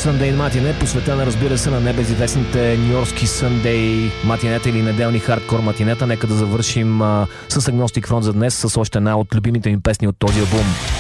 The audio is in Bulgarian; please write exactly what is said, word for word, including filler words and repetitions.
Sunday Матине, посветена, разбира се, на небезизвестните нью-йоркски Sunday матинета или неделни хардкор матинета. Нека да завършим а, с Agnostic Front за днес, с още една от любимите ми песни от този албум.